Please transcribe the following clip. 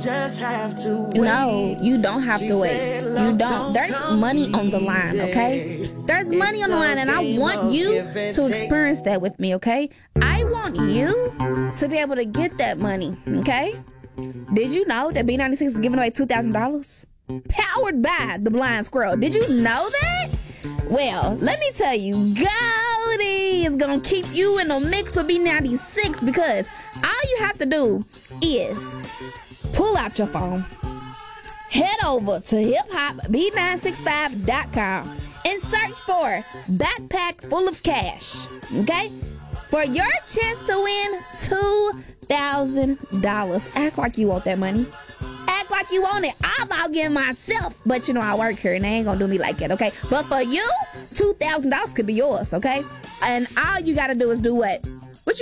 just have to wait. No, you don't have to wait. You don't. There's money on the line, okay? There's money on the line, and I want you to experience that with me, okay? I want you to be able to get that money, okay? Did you know that B96 is giving away $2,000? Powered by the Blind Squirrel. Did you know that? Well, let me tell you, Goldie is gonna keep you in the mix with B96 because all you have to do is pull out your phone, head over to hiphopb965.com and search for Backpack Full of Cash, okay? For your chance to win $2,000. Act like you want that money. Act like you want it. I'll log in myself, but you know I work here and they ain't gonna do me like that, okay? But for you, $2,000 could be yours, okay? And all you gotta do is do what?